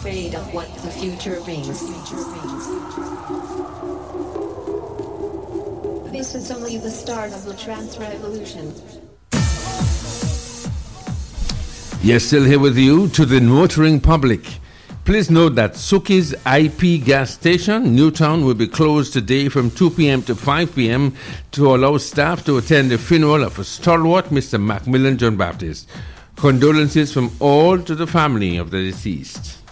afraid of what the future brings. This is only the start of the trance revolution. Yes, still here with you to the motoring public. Please note that Suki's IP gas station, Newtown, will be closed today from 2 p.m. to 5 p.m. to allow staff to attend the funeral of a stalwart, Mr. Macmillan John Baptist. Condolences from all to the family of the deceased.